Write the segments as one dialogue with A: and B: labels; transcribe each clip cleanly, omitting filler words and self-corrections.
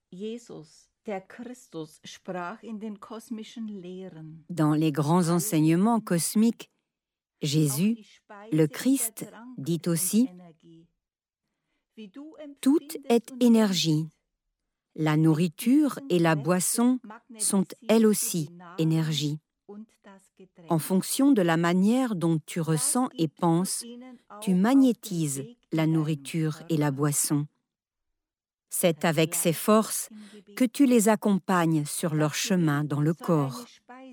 A: Dans les grands enseignements cosmiques, Jésus, le Christ, dit aussi « Tout est énergie. La nourriture et la boisson sont elles aussi énergie. En fonction de la manière dont tu ressens et penses, tu magnétises la nourriture et la boisson. C'est avec ces forces que tu les accompagnes sur leur chemin dans le corps.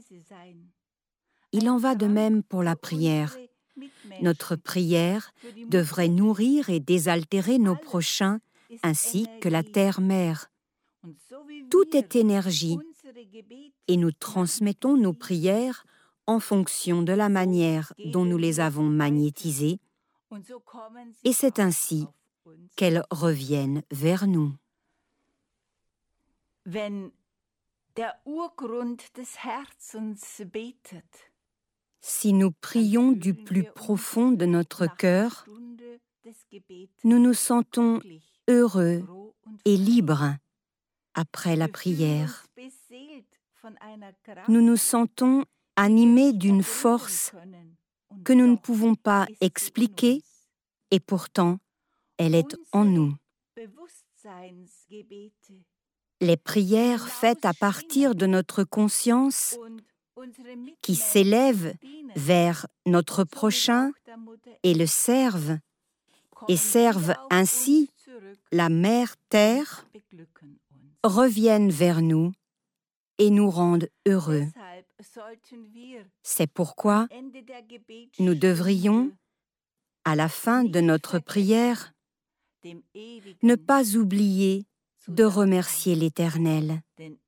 A: Il en va de même pour la prière. Notre prière devrait nourrir et désaltérer nos prochains ainsi que la terre-mère. Tout est énergie et nous transmettons nos prières en fonction de la manière dont nous les avons magnétisées et c'est ainsi qu'elles reviennent vers nous. Si nous prions du plus profond de notre cœur, nous nous sentons heureux et libres après la prière. Nous nous sentons animés d'une force que nous ne pouvons pas expliquer et pourtant elle est en nous. Les prières faites à partir de notre conscience qui s'élèvent vers notre prochain et le servent et servent ainsi la Mère Terre reviennent vers nous et nous rendent heureux. C'est pourquoi nous devrions, à la fin de notre prière, ne pas oublier de remercier l'Éternel,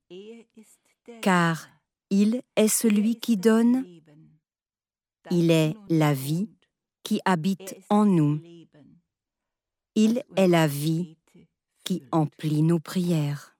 A: car il est celui qui donne, il est la vie qui habite en nous, il est la vie qui emplit nos prières.